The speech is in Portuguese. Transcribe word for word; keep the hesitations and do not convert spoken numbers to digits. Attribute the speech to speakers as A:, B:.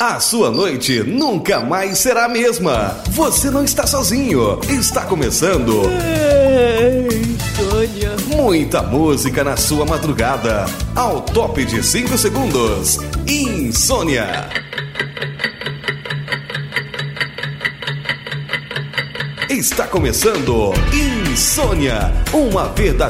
A: A sua noite nunca mais será a mesma. Você não está sozinho. Está começando...
B: Insônia.
A: Muita música na sua madrugada. Ao top de cinco segundos. Insônia. Está começando Insônia. Uma verdadeira